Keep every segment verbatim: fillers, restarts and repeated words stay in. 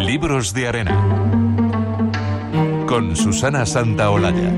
Libros de Arena, con Susana Santaolalla.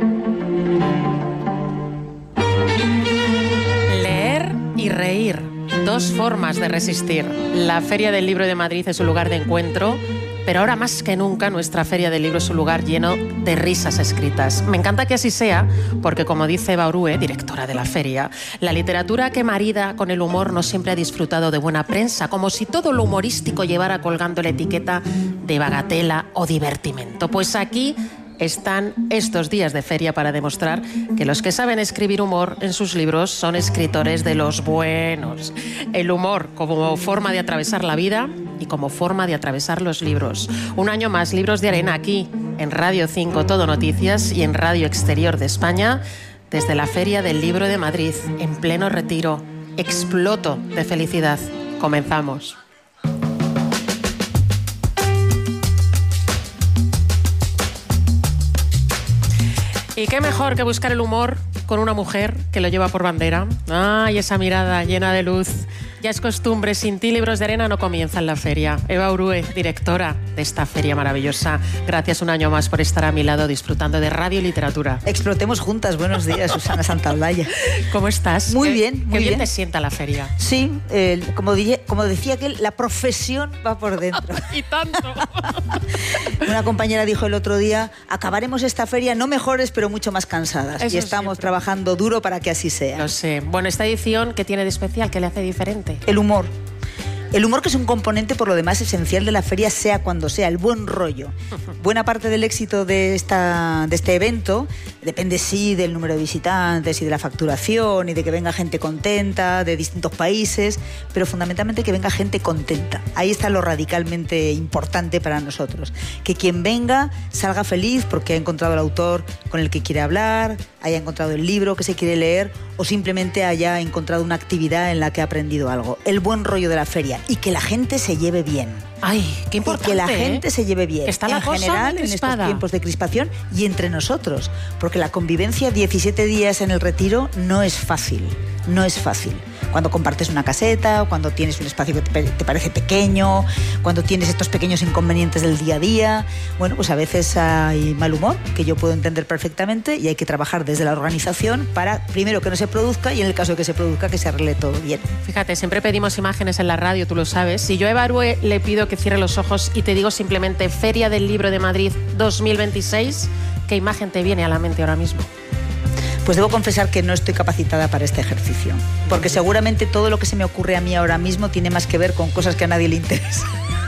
Leer y reír, dos formas de resistir. La Feria del Libro de Madrid es un lugar de encuentro, pero ahora más que nunca nuestra Feria del Libro es un lugar lleno de risas escritas. Me encanta que así sea, porque como dice Eva Orue, directora de la feria, la literatura que marida con el humor no siempre ha disfrutado de buena prensa, como si todo lo humorístico llevara colgando la etiqueta de bagatela o divertimento. Pues aquí están estos días de feria para demostrar que los que saben escribir humor en sus libros son escritores de los buenos. El humor como forma de atravesar la vida y como forma de atravesar los libros. Un año más, Libros de Arena aquí en Radio cinco Todo Noticias y en Radio Exterior de España desde la Feria del Libro de Madrid, en pleno retiro. Exploto de felicidad. Comenzamos. Y qué mejor que buscar el humor con una mujer que lo lleva por bandera. ¡Ay, esa mirada llena de luz! Ya es costumbre, sin ti Libros de Arena no comienza en la feria. Eva Orue, directora de esta feria maravillosa. Gracias un año más por estar a mi lado disfrutando de radio y literatura. Explotemos juntas. Buenos días, Susana Santaolalla. ¿Cómo estás? Muy ¿Qué, bien, muy qué bien. bien te sienta la feria? Sí, eh, como, dije, como decía aquel, la profesión va por dentro. ¡Y tanto! Una compañera dijo el otro día, acabaremos esta feria no mejores, pero mucho más cansadas. Eso y estamos siempre. trabajando duro para que así sea. Lo sé. Bueno, esta edición, ¿qué tiene de especial? ¿Qué le hace diferente? El humor. El humor, que es un componente por lo demás esencial de la feria, sea cuando sea, el buen rollo. Buena parte del éxito de, esta, de este evento depende, sí, del número de visitantes y de la facturación y de que venga gente contenta de distintos países, pero fundamentalmente que venga gente contenta. Ahí está lo radicalmente importante para nosotros. Que quien venga salga feliz porque ha encontrado al autor con el que quiere hablar, haya encontrado el libro que se quiere leer o simplemente haya encontrado una actividad en la que ha aprendido algo. El buen rollo de la feria. Y que la gente se lleve bien. Ay, qué importante. Y que la ¿eh? gente se lleve bien. Está la en cosa general, muy en estos crispada. tiempos de crispación y entre nosotros. Porque la convivencia diecisiete días en el retiro no es fácil. No es fácil. Cuando compartes una caseta, cuando tienes un espacio que te, te parece pequeño, cuando tienes estos pequeños inconvenientes del día a día, bueno, pues a veces hay mal humor, que yo puedo entender perfectamente, y hay que trabajar desde la organización para, primero, que no se produzca, y en el caso de que se produzca, que se arregle todo bien. Fíjate, siempre pedimos imágenes en la radio, tú lo sabes. Si yo a Eva Orue le pido que cierre los ojos y te digo simplemente Feria del Libro de Madrid dos mil veintiséis, ¿qué imagen te viene a la mente ahora mismo? Pues debo confesar que no estoy capacitada para este ejercicio, porque seguramente todo lo que se me ocurre a mí ahora mismo tiene más que ver con cosas que a nadie le interesan.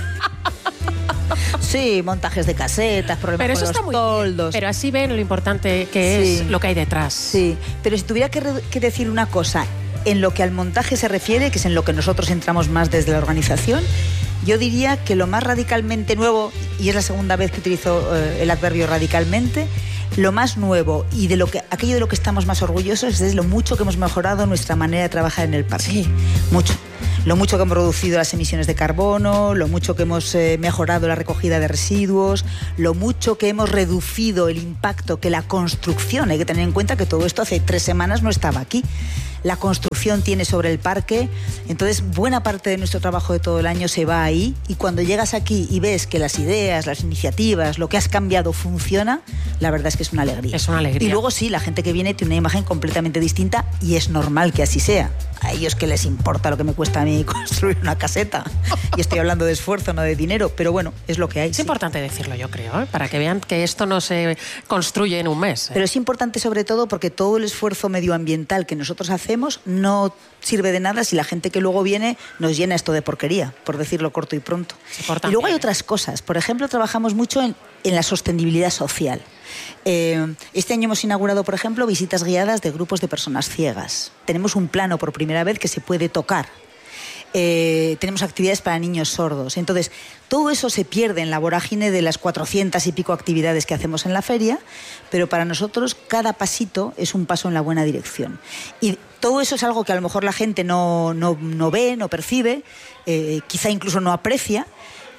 Sí, montajes de casetas, problemas pero eso con está los muy toldos. Bien. Pero así ven lo importante que Sí. es lo que hay detrás. Sí, pero si tuviera que, re- que decir una cosa en lo que al montaje se refiere, que es en lo que nosotros entramos más desde la organización, yo diría que lo más radicalmente nuevo, y es la segunda vez que utilizo eh, el adverbio radicalmente, lo más nuevo y de lo que aquello de lo que estamos más orgullosos es lo mucho que hemos mejorado nuestra manera de trabajar en el parque. Sí. Mucho. Lo mucho que hemos reducido las emisiones de carbono, lo mucho que hemos eh, mejorado la recogida de residuos, lo mucho que hemos reducido el impacto que la construcción, hay que tener en cuenta que todo esto hace tres semanas no estaba aquí, la construcción tiene sobre el parque. Entonces buena parte de nuestro trabajo de todo el año se va ahí, y cuando llegas aquí y ves que las ideas, las iniciativas, lo que has cambiado funciona, la verdad es que es una alegría. Es una alegría. Y luego sí, la gente que viene tiene una imagen completamente distinta y es normal que así sea. A ellos que les importa lo que me cuesta a mí construir una caseta. Y estoy hablando de esfuerzo, no de dinero, pero bueno, es lo que hay. Es sí. importante decirlo, yo creo, ¿eh? Para que vean que esto no se construye en un mes. ¿eh? Pero es importante sobre todo porque todo el esfuerzo medioambiental que nosotros hacemos no sirve de nada si la gente que luego viene nos llena esto de porquería, por decirlo corto y pronto. Y luego hay otras cosas. Por ejemplo, trabajamos mucho en, en la sostenibilidad social. Eh, este año hemos inaugurado, por ejemplo, visitas guiadas de grupos de personas ciegas. Tenemos un plano por primera vez que se puede tocar. Eh, tenemos actividades para niños sordos. Entonces, todo eso se pierde en la vorágine de las cuatrocientas y pico actividades que hacemos en la feria, pero para nosotros cada pasito es un paso en la buena dirección. Y todo eso es algo que a lo mejor la gente no, no, no ve, no percibe, eh, quizá incluso no aprecia,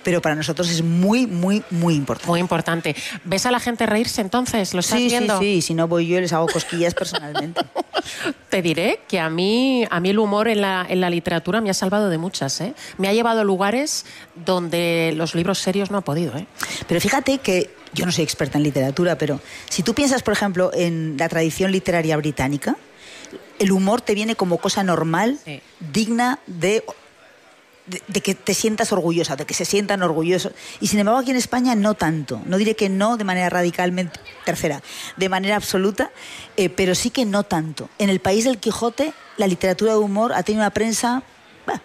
pero para nosotros es muy, muy, muy importante. Muy importante. ¿Ves a la gente reírse entonces? ¿Lo estás sí, viendo? Sí, sí, si no voy yo les hago cosquillas personalmente. Te diré que a mí, a mí el humor en la, en la literatura me ha salvado de muchas, ¿eh? Me ha llevado a lugares donde los libros serios no han podido, ¿eh? Pero fíjate que yo no soy experta en literatura, pero si tú piensas, por ejemplo, en la tradición literaria británica, el humor te viene como cosa normal, sí. digna de... De, de que te sientas orgullosa, de que se sientan orgullosos. Y sin embargo aquí en España no tanto. No diré que no de manera radicalmente, tercera, de manera absoluta, eh, pero sí que no tanto. En el país del Quijote la literatura de humor ha tenido una prensa, va,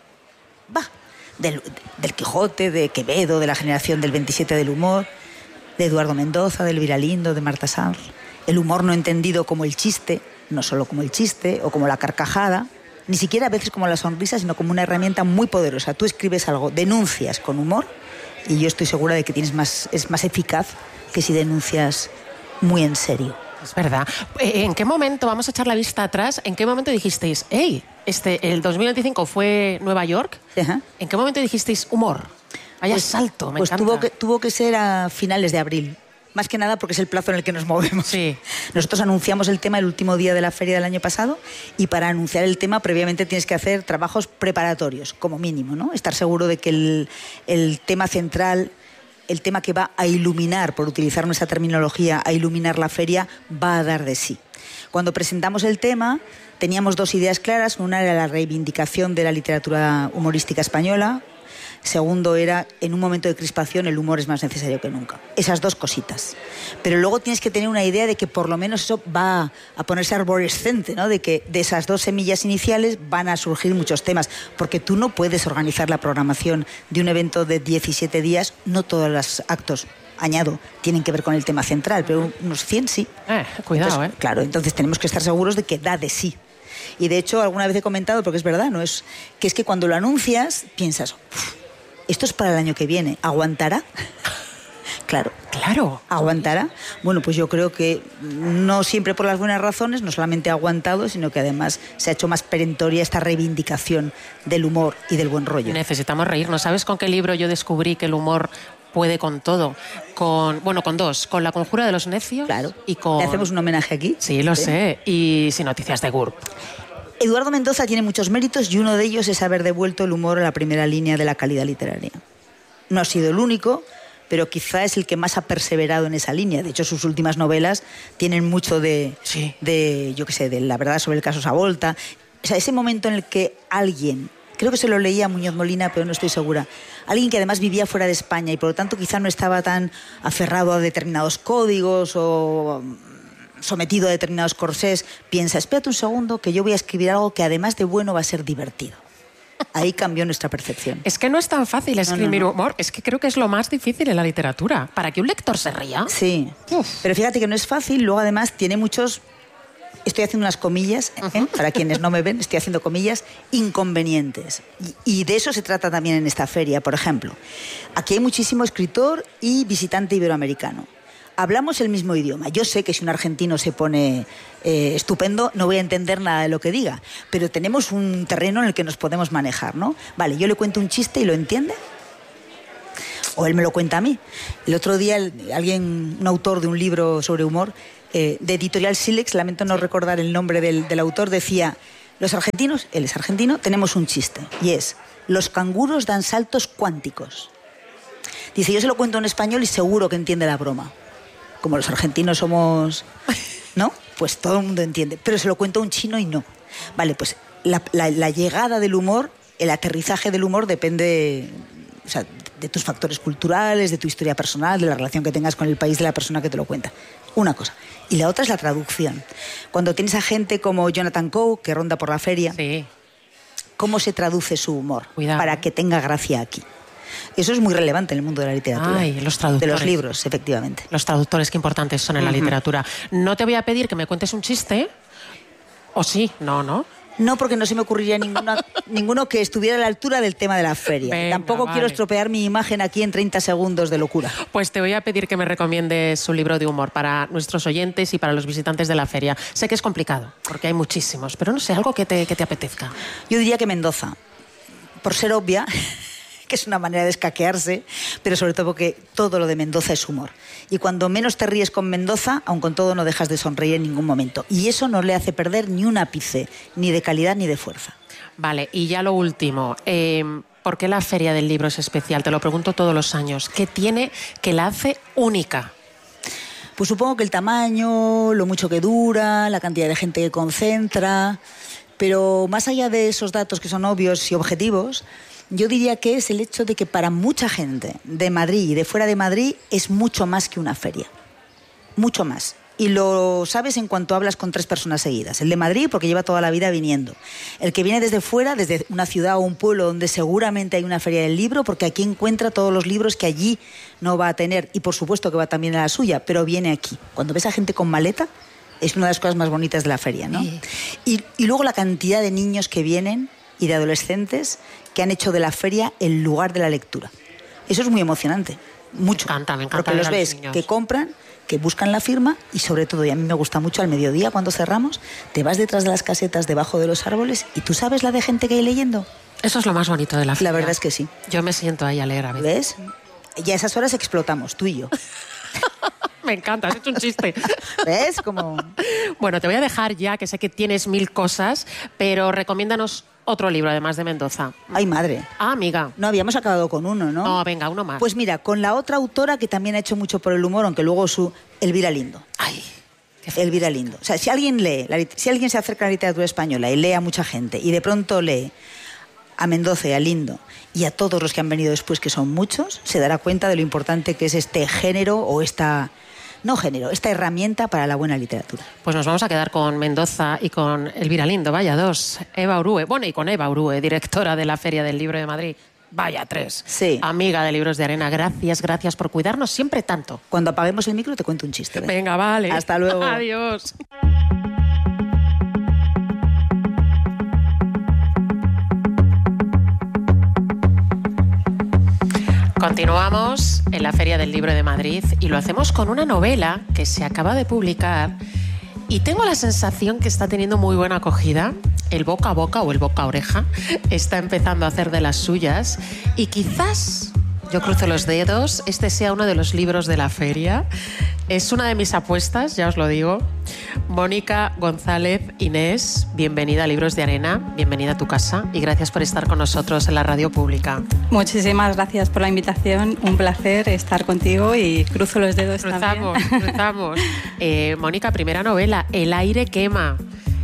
va, del, del Quijote, de Quevedo, de la generación del veintisiete del humor, de Eduardo Mendoza, de Elvira Lindo, de Marta Sanz. El humor no entendido como el chiste, no solo como el chiste o como la carcajada, ni siquiera a veces como la sonrisa, sino como una herramienta muy poderosa. Tú escribes algo, denuncias con humor, y yo estoy segura de que tienes más, es más eficaz que si denuncias muy en serio. Es verdad. ¿En qué momento, vamos a echar la vista atrás, en qué momento dijisteis, hey, este, el dos mil veinticinco fue Nueva York? Ajá. ¿En qué momento dijisteis humor? Vaya pues, salto, me pues encanta. Tuvo que, tuvo que ser a finales de abril. Más que nada porque es el plazo en el que nos movemos. Sí. Nosotros anunciamos el tema el último día de la feria del año pasado, y para anunciar el tema previamente tienes que hacer trabajos preparatorios, como mínimo, ¿no? Estar seguro de que el, el tema central, el tema que va a iluminar, por utilizar nuestra terminología, a iluminar la feria, va a dar de sí. Cuando presentamos el tema teníamos dos ideas claras. Una era la reivindicación de la literatura humorística española. Segundo era, en un momento de crispación, el humor es más necesario que nunca. Esas dos cositas. Pero luego tienes que tener una idea de que por lo menos eso va a ponerse arborescente, ¿no? De que de esas dos semillas iniciales van a surgir muchos temas. Porque tú no puedes organizar la programación de un evento de diecisiete días, no todos los actos, añado, tienen que ver con el tema central, pero unos cien sí. Eh, cuidado, entonces, eh. Claro, entonces tenemos que estar seguros de que da de sí. Y de hecho, alguna vez he comentado, porque es verdad, ¿no? Es que es que cuando lo anuncias, piensas... ¿Esto es para el año que viene? ¿Aguantará? Claro. Claro. ¿Aguantará? Bueno, pues yo creo que no siempre por las buenas razones, no solamente ha aguantado, sino que además se ha hecho más perentoria esta reivindicación del humor y del buen rollo. Necesitamos reírnos. ¿Sabes con qué libro yo descubrí que el humor puede con todo? Con, bueno, con dos. Con La conjura de los necios. Claro. Y con... ¿Le hacemos un homenaje aquí? Sí, lo ¿Sí? sé. Y Sin noticias de G U R P. Eduardo Mendoza tiene muchos méritos y uno de ellos es haber devuelto el humor a la primera línea de la calidad literaria. No ha sido el único, pero quizá es el que más ha perseverado en esa línea. De hecho, sus últimas novelas tienen mucho de, sí. de yo qué sé, de La verdad sobre el caso Savolta. O sea, ese momento en el que alguien, creo que se lo leía a Muñoz Molina, pero no estoy segura, alguien que además vivía fuera de España y por lo tanto quizá no estaba tan aferrado a determinados códigos o... sometido a determinados corsés, piensa, espérate un segundo que yo voy a escribir algo que además de bueno va a ser divertido. Ahí cambió nuestra percepción. Es que no es tan fácil escribir no, no, no. humor, es que creo que es lo más difícil en la literatura. Para que un lector se ría. Sí, Uf. Pero fíjate que no es fácil, luego además tiene muchos, estoy haciendo unas comillas, ¿eh? Uh-huh. Para quienes no me ven, estoy haciendo comillas, inconvenientes. Y, y de eso se trata también en esta feria, por ejemplo. Aquí hay muchísimo escritor y visitante iberoamericano. Hablamos el mismo idioma. Yo sé que si un argentino se pone eh, estupendo, no voy a entender nada de lo que diga, pero tenemos un terreno en el que nos podemos manejar, ¿no? Vale, yo le cuento un chiste y lo entiende, o él me lo cuenta a mí. El otro día el, alguien, un autor de un libro sobre humor, eh, de Editorial Silex, lamento no recordar el nombre del, del autor, decía, los argentinos, él es argentino, tenemos un chiste, y es, los canguros dan saltos cuánticos. Dice, yo se lo cuento en español y seguro que entiende la broma. Como los argentinos somos, ¿no? Pues todo el mundo entiende. Pero se lo cuento a un chino y no. Vale, pues la, la, la llegada del humor, el aterrizaje del humor depende, o sea, de tus factores culturales, de tu historia personal, de la relación que tengas con el país de la persona que te lo cuenta. Una cosa. Y la otra es la traducción. Cuando tienes a gente como Jonathan Coe, que ronda por la feria, sí. ¿Cómo se traduce su humor? Cuidado. Para que tenga gracia aquí. Eso es muy relevante en el mundo de la literatura. Ay, los traductores. De los libros, efectivamente. Los traductores, qué importantes son en uh-huh. la literatura. No te voy a pedir que me cuentes un chiste. ¿O sí? No, ¿no? No, porque no se me ocurriría ninguna, ninguno que estuviera a la altura del tema de la feria. Venga, Tampoco vale. quiero estropear mi imagen aquí en treinta segundos de locura. Pues te voy a pedir que me recomiendes un libro de humor para nuestros oyentes y para los visitantes de la feria. Sé que es complicado, porque hay muchísimos, pero no sé, algo que te, que te apetezca. Yo diría que Mendoza, por ser obvia... que es una manera de escaquearse, pero sobre todo porque todo lo de Mendoza es humor. Y cuando menos te ríes con Mendoza, aun con todo no dejas de sonreír en ningún momento. Y eso no le hace perder ni un ápice, ni de calidad ni de fuerza. Vale, y ya lo último, eh, ¿por qué la Feria del Libro es especial? Te lo pregunto todos los años. ¿Qué tiene que la hace única? Pues supongo que el tamaño, lo mucho que dura, la cantidad de gente que concentra, pero más allá de esos datos que son obvios y objetivos, yo diría que es el hecho de que para mucha gente de Madrid y de fuera de Madrid es mucho más que una feria, mucho más. Y lo sabes en cuanto hablas con tres personas seguidas. El de Madrid, porque lleva toda la vida viniendo. El que viene desde fuera, desde una ciudad o un pueblo donde seguramente hay una feria del libro, porque aquí encuentra todos los libros que allí no va a tener. Y por supuesto que va también a la suya, pero viene aquí. Cuando ves a gente con maleta, es una de las cosas más bonitas de la feria, ¿no? Sí. Y, y luego la cantidad de niños que vienen y de adolescentes que han hecho de la feria el lugar de la lectura. Eso es muy emocionante. Mucho. Me encanta, me encanta. Porque los ves que compran, que buscan la firma y sobre todo, y a mí me gusta mucho al mediodía cuando cerramos, te vas detrás de las casetas, debajo de los árboles y tú sabes la de gente que hay leyendo. Eso es lo más bonito de la feria. La verdad es que sí. Yo me siento ahí a leer a veces. ¿Ves? Y a esas horas explotamos, tú y yo. Me encanta, has hecho un chiste. ¿Ves? Como... Bueno, te voy a dejar ya, que sé que tienes mil cosas, pero recomiéndanos otro libro, además de Mendoza. ¡Ay, madre! Ah, amiga. No, habíamos acabado con uno, ¿no? No, venga, uno más. Pues mira, con la otra autora que también ha hecho mucho por el humor, aunque luego su... Elvira Lindo. ¡Ay! Elvira Lindo. O sea, si alguien lee, la, si alguien se acerca a la literatura española y lee a mucha gente y de pronto lee a Mendoza y a Lindo y a todos los que han venido después, que son muchos, se dará cuenta de lo importante que es este género o esta... No género, esta herramienta para la buena literatura. Pues nos vamos a quedar con Mendoza y con Elvira Lindo, vaya dos. Eva Urue, bueno, y con Eva Urue, directora de la Feria del Libro de Madrid. Vaya tres. Sí. Amiga de Libros de Arena, gracias, gracias por cuidarnos siempre tanto. Cuando apaguemos el micro te cuento un chiste. ¿Ves? Venga, vale. Hasta luego. Adiós. Continuamos en la Feria del Libro de Madrid y lo hacemos con una novela que se acaba de publicar y tengo la sensación que está teniendo muy buena acogida. El boca a boca o el boca a oreja está empezando a hacer de las suyas y quizás, yo cruzo los dedos, este sea uno de los libros de la feria. Es una de mis apuestas, ya os lo digo. Mónica González Inés, bienvenida a Libros de Arena, bienvenida a tu casa y gracias por estar con nosotros en la radio pública. Muchísimas gracias por la invitación, un placer estar contigo y cruzo los dedos cruzamos, también. Cruzamos, eh, Mónica, primera novela, El aire quema.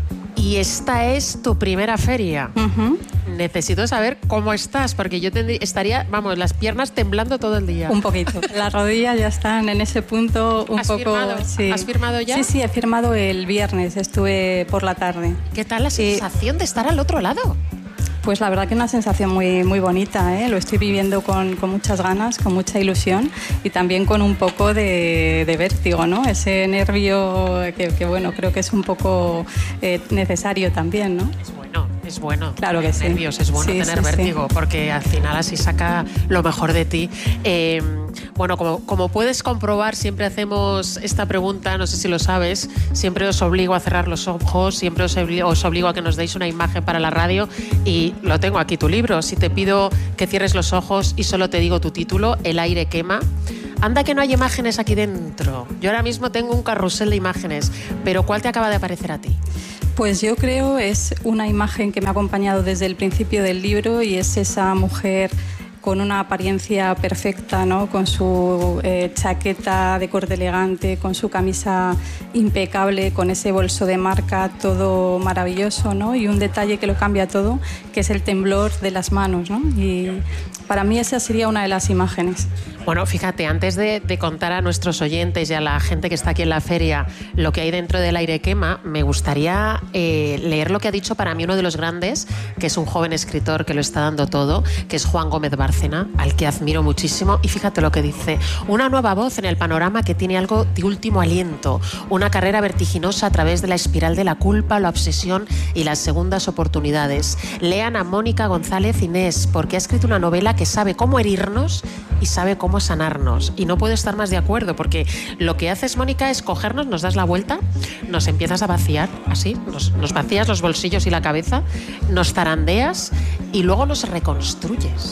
Y esta es tu primera feria. Uh-huh. Necesito saber cómo estás, porque yo tendría, estaría, vamos, las piernas temblando todo el día. Un poquito. Las rodillas ya están en ese punto un ¿Has poco... Firmado? Sí. ¿Has firmado ya? Sí, sí, he firmado el viernes, estuve por la tarde. ¿Qué tal la sensación sí. de estar al otro lado? Pues la verdad que una sensación muy, muy bonita, ¿eh? Lo estoy viviendo con, con muchas ganas, con mucha ilusión y también con un poco de, de vértigo, ¿no? Ese nervio que, que, bueno, creo que es un poco eh, necesario también, ¿no? Es bueno, es bueno. Claro que sí. Nervios, es bueno sí, tener sí, vértigo, sí. porque al final así saca lo mejor de ti. Eh, bueno, como, como puedes comprobar, siempre hacemos esta pregunta, no sé si lo sabes, siempre os obligo a cerrar los ojos, siempre os obligo, os obligo a que nos deis una imagen para la radio y lo tengo aquí, tu libro. Si te pido que cierres los ojos y solo te digo tu título, El aire quema. Anda que no hay imágenes aquí dentro. Yo ahora mismo tengo un carrusel de imágenes, pero ¿cuál te acaba de aparecer a ti? Pues yo creo es una imagen que me ha acompañado desde el principio del libro y es esa mujer con una apariencia perfecta, ¿no? Con su eh, chaqueta de corte elegante, con su camisa impecable, con ese bolso de marca, todo maravilloso, ¿no? Y un detalle que lo cambia todo, que es el temblor de las manos, ¿no? Y para mí esa sería una de las imágenes. Bueno, fíjate, antes de, de contar a nuestros oyentes y a la gente que está aquí en la feria lo que hay dentro del aire quema, me gustaría eh, leer lo que ha dicho para mí uno de los grandes, que es un joven escritor que lo está dando todo, que es Juan Gómez Bárcena, al que admiro muchísimo. Y fíjate lo que dice: una nueva voz en el panorama que tiene algo de último aliento, una carrera vertiginosa a través de la espiral de la culpa, la obsesión y las segundas oportunidades. Lean a Mónica González Inés, porque ha escrito una novela que sabe cómo herirnos y sabe cómo sanarnos. Y no puedo estar más de acuerdo, porque lo que haces, Mónica, es cogernos, nos das la vuelta, nos empiezas a vaciar, así, nos, nos vacías los bolsillos y la cabeza, nos zarandeas y luego nos reconstruyes.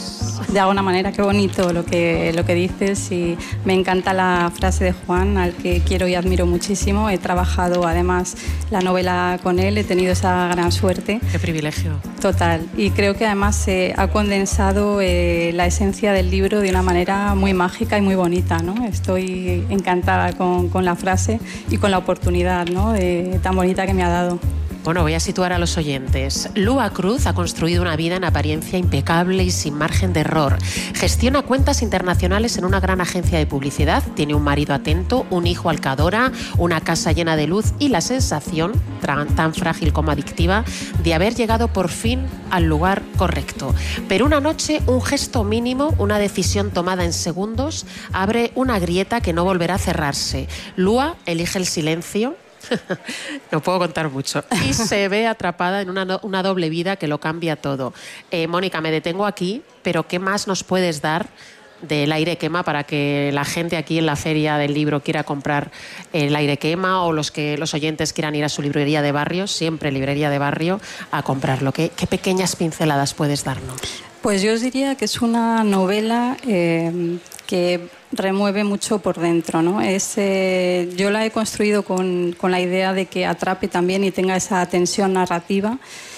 de alguna manera. Qué bonito lo que, lo que dices, y me encanta la frase de Juan, al que quiero y admiro muchísimo. He trabajado además la novela con él, he tenido esa gran suerte. Qué privilegio. Total, y creo que además se eh, ha condensado eh, la esencia del libro de una manera muy mágica y muy bonita, ¿no? Estoy encantada con, con la frase y con la oportunidad, ¿no?, de, tan bonita que me ha dado. Bueno, voy a situar a los oyentes. Lua Cruz ha construido una vida en apariencia impecable y sin margen de error. Gestiona cuentas internacionales en una gran agencia de publicidad, tiene un marido atento, un hijo al que adora, una casa llena de luz y la sensación, tan frágil como adictiva, de haber llegado por fin al lugar correcto. Pero una noche, un gesto mínimo, una decisión tomada en segundos, abre una grieta que no volverá a cerrarse. Lua elige el silencio. No puedo contar mucho. Y se ve atrapada en una, una doble vida que lo cambia todo. Eh, Mónica, me detengo aquí, pero ¿qué más nos puedes dar del Aire Quema para que la gente aquí en la Feria del Libro quiera comprar el Aire Quema, o los, que, los oyentes quieran ir a su librería de barrio, siempre librería de barrio, a comprarlo? ¿Qué, qué pequeñas pinceladas puedes darnos? Pues yo os diría que es una novela eh, que remueve mucho por dentro, ¿no? Es, eh, yo la he construido con, con la idea de que atrape también y tenga esa tensión narrativa,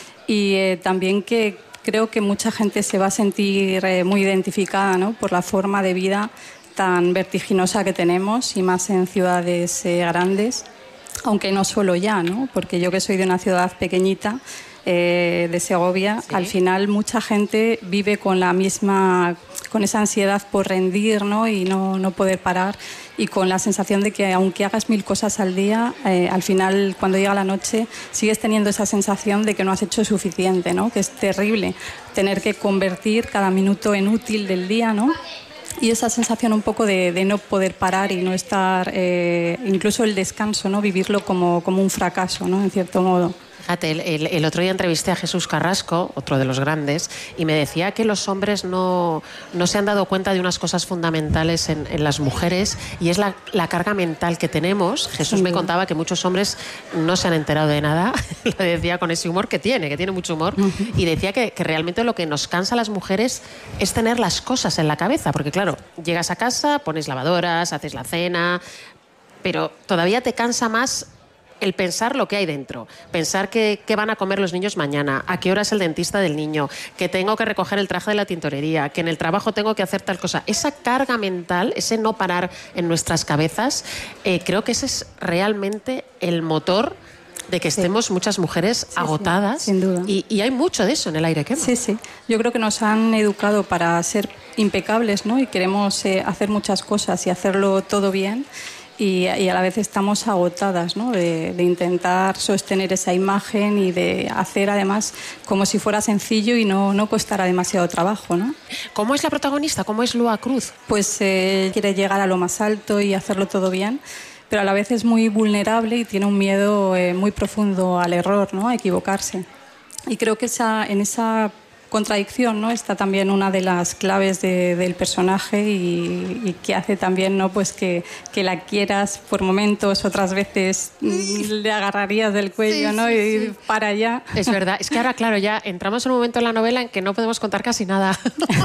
y eh, también que creo que mucha gente se va a sentir eh, muy identificada, ¿no?, por la forma de vida tan vertiginosa que tenemos, y más en ciudades eh, grandes, aunque no solo ya, ¿no?, porque yo, que soy de una ciudad pequeñita, Eh, de Segovia, ¿sí?, al final mucha gente vive con la misma, con esa ansiedad por rendir, ¿no?, y no, no poder parar, y con la sensación de que aunque hagas mil cosas al día, eh, al final, cuando llega la noche, sigues teniendo esa sensación de que no has hecho suficiente, ¿no?, que es terrible tener que convertir cada minuto en útil del día, ¿no?, y esa sensación un poco de, de no poder parar y no estar, eh, incluso el descanso, ¿no?, vivirlo como, como un fracaso, ¿no?, en cierto modo. Fíjate, el, el, el otro día entrevisté a Jesús Carrasco, otro de los grandes, y me decía que los hombres no, no se han dado cuenta de unas cosas fundamentales en, en las mujeres, y es la, la carga mental que tenemos. Jesús sí. me contaba que muchos hombres no se han enterado de nada, lo decía con ese humor que tiene, que tiene mucho humor, uh-huh. y decía que, que realmente lo que nos cansa a las mujeres es tener las cosas en la cabeza, porque claro, llegas a casa, pones lavadoras, haces la cena, pero todavía te cansa más el pensar lo que hay dentro, pensar qué van a comer los niños mañana, a qué hora es el dentista del niño, que tengo que recoger el traje de la tintorería, que en el trabajo tengo que hacer tal cosa. Esa carga mental, ese no parar en nuestras cabezas, eh, creo que ese es realmente el motor de que estemos sí. muchas mujeres sí, agotadas, sí, sin duda. Y, y hay mucho de eso en el Aire Quema. Sí, sí. Yo creo que nos han educado para ser impecables, ¿no? Y queremos eh, hacer muchas cosas y hacerlo todo bien. Y, y a la vez estamos agotadas, ¿no?, de, de intentar sostener esa imagen y de hacer además como si fuera sencillo y no, no costara demasiado trabajo, ¿no? ¿Cómo es la protagonista? ¿Cómo es Lua Cruz? Pues eh, quiere llegar a lo más alto y hacerlo todo bien, pero a la vez es muy vulnerable y tiene un miedo eh, muy profundo al error, ¿no?, a equivocarse. Y creo que esa, en esa contradicción, ¿no?, está también una de las claves de, del personaje, y, y que hace también, ¿no?, pues que, que la quieras por momentos, otras veces le agarrarías del cuello, sí, ¿no?, sí, y sí. para allá. Es verdad, es que ahora, claro, ya entramos en un momento en la novela en que no podemos contar casi nada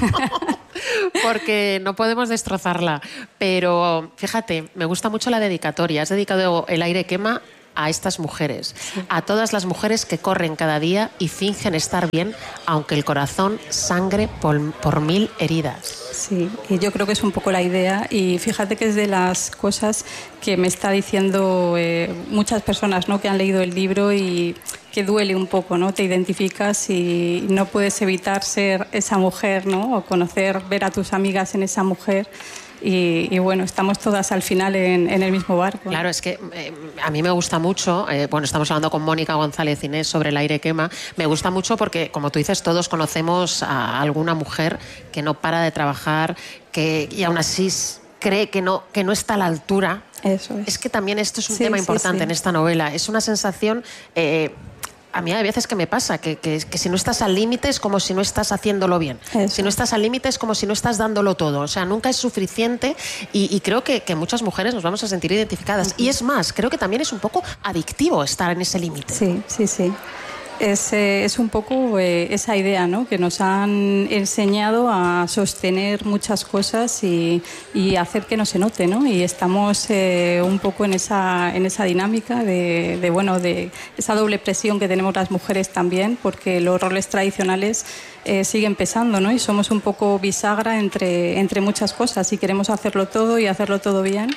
porque no podemos destrozarla, pero fíjate, me gusta mucho la dedicatoria. Has dedicado el Aire Quema a estas mujeres, sí. a todas las mujeres que corren cada día y fingen estar bien, aunque el corazón sangre por, por mil heridas. Sí, y yo creo que es un poco la idea, y fíjate que es de las cosas que me está diciendo eh, muchas personas, ¿no?, que han leído el libro, y que duele un poco, ¿no? Te identificas y no puedes evitar ser esa mujer, ¿no?, o conocer, ver a tus amigas en esa mujer. Y, y bueno, estamos todas al final en, en el mismo barco. Claro, es que eh, a mí me gusta mucho, eh, bueno, estamos hablando con Mónica González Inés sobre el Aire Quema, me gusta mucho porque, como tú dices, todos conocemos a alguna mujer que no para de trabajar, que y aún así cree que no, que no está a la altura. Eso es. Es que también esto es un sí, tema sí, importante sí. en esta novela, es una sensación... Eh, a mí hay veces que me pasa, que, que, que si no estás al límite es como si no estás haciéndolo bien. Eso. Si no estás al límite es como si no estás dándolo todo. O sea, nunca es suficiente, y, y creo que, que muchas mujeres nos vamos a sentir identificadas. Uh-huh. Y es más, creo que también es un poco adictivo estar en ese límite. Sí, sí, sí. Es, eh, es un poco eh, esa idea, ¿no? Que nos han enseñado a sostener muchas cosas y, y hacer que no se note, ¿no? Y estamos eh, un poco en esa, en esa dinámica de, de, bueno, de esa doble presión que tenemos las mujeres también, porque los roles tradicionales eh, siguen pesando, ¿no? Y somos un poco bisagra entre, entre muchas cosas y queremos hacerlo todo y hacerlo todo bien,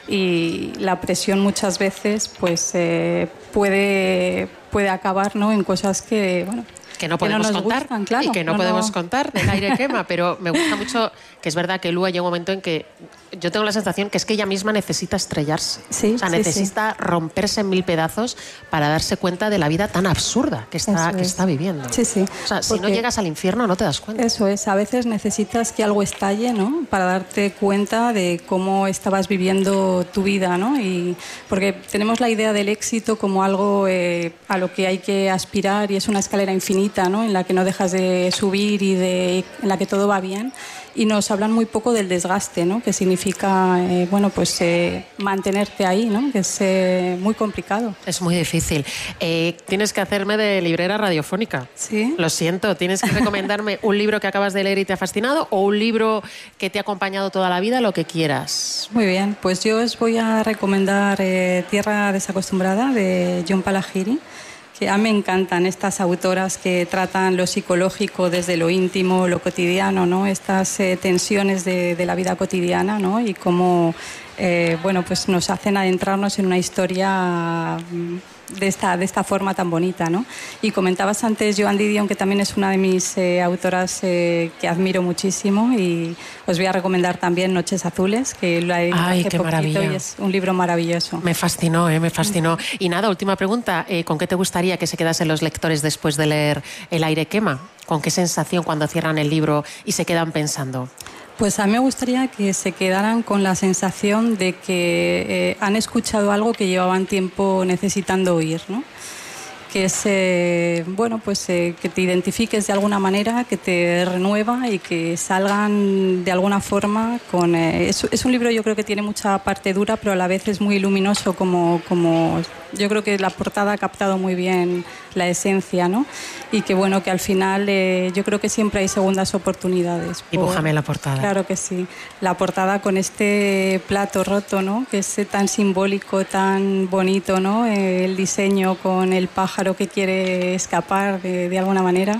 y la presión muchas veces pues eh, puede... puede acabar, ¿no?, en cosas que, bueno, que no podemos que no nos contar gustan, claro, y que no, no podemos no... contar del aire quema, pero me gusta mucho que es verdad que Lua llega un momento en que yo tengo la sensación que es que ella misma necesita estrellarse, sí, o sea, sí, necesita sí. romperse en mil pedazos para darse cuenta de la vida tan absurda que está, que está viviendo. Sí, sí. O sea, Porque si no llegas al infierno no te das cuenta. Eso es, a veces necesitas que algo estalle, ¿no?, para darte cuenta de cómo estabas viviendo tu vida, ¿no? Y porque tenemos la idea del éxito como algo eh, a lo que hay que aspirar, y es una escalera infinita, ¿no?, en la que no dejas de subir y de, en la que todo va bien. Y nos hablan muy poco del desgaste, ¿no?, que significa eh, bueno, pues, eh, mantenerte ahí, ¿no?, que es eh, muy complicado. Es muy difícil. Eh, tienes que hacerme de librera radiofónica. Sí. Lo siento, tienes que recomendarme un libro que acabas de leer y te ha fascinado, o un libro que te ha acompañado toda la vida, lo que quieras. Muy bien, pues yo os voy a recomendar eh, Tierra desacostumbrada, de John Palahiri, que a mí me encantan estas autoras que tratan lo psicológico desde lo íntimo, lo cotidiano, ¿no? Estas eh, tensiones de, de la vida cotidiana, ¿no? Y cómo eh, bueno, pues nos hacen adentrarnos en una historia de esta, de esta forma tan bonita, ¿no? Y comentabas antes Joan Didion, que también es una de mis eh, autoras eh, que admiro muchísimo, y os voy a recomendar también Noches Azules, que la he leído Ay, hace qué poquito, maravilla. y es un libro maravilloso. Me fascinó, eh, me fascinó. Y nada, última pregunta, eh, ¿con qué te gustaría que se quedasen los lectores después de leer El aire quema? ¿Con qué sensación cuando cierran el libro y se quedan pensando? Pues a mí me gustaría que se quedaran con la sensación de que eh, han escuchado algo que llevaban tiempo necesitando oír, ¿no? Que es, eh, bueno, pues eh, que te identifiques de alguna manera, que te renueva y que salgan de alguna forma con... Eh, es, es un libro, yo creo que tiene mucha parte dura, pero a la vez es muy luminoso, como, como yo creo que la portada ha captado muy bien la esencia, ¿no? Y que bueno, que al final eh, yo creo que siempre hay segundas oportunidades. Por... Dibújame la portada. Claro que sí. La portada con este plato roto, ¿no?, que es tan simbólico, tan bonito, ¿no? Eh, el diseño con el pájaro que quiere escapar de, de alguna manera.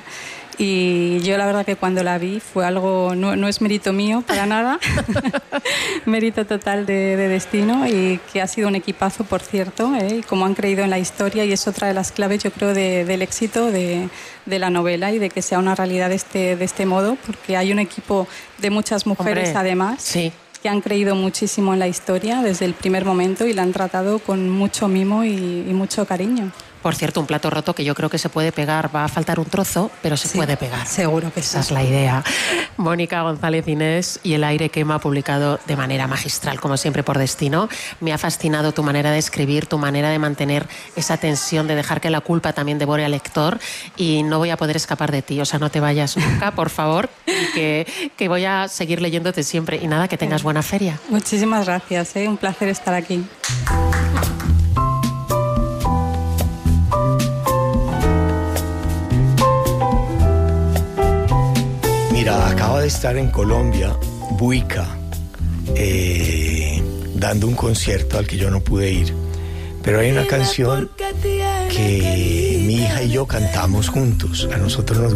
Y yo la verdad que cuando la vi fue algo, no, no es mérito mío para nada, mérito total de, de Destino, y que ha sido un equipazo, por cierto, ¿eh? Y como han creído en la historia, y es otra de las claves, yo creo, de, del éxito de, de la novela y de que sea una realidad de este, de este modo, porque hay un equipo de muchas mujeres. Hombre, además, sí, que han creído muchísimo en la historia desde el primer momento y la han tratado con mucho mimo y, y mucho cariño. Por cierto, un plato roto que yo creo que se puede pegar, va a faltar un trozo, pero se sí, puede pegar. Seguro que sí. Esa es la idea. Mónica González Inés y El aire quema, publicado de manera magistral, como siempre, por Destino. Me ha fascinado tu manera de escribir, tu manera de mantener esa tensión, de dejar que la culpa también devore al lector, y no voy a poder escapar de ti. O sea, no te vayas nunca, por favor, y que, que voy a seguir leyéndote siempre. Y nada, que tengas buena feria. Muchísimas gracias, ¿eh? Un placer estar aquí. Mira, acaba de estar en Colombia, Buica, eh, dando un concierto al que yo no pude ir. Pero hay una canción que mi hija y yo cantamos juntos. A nosotros nos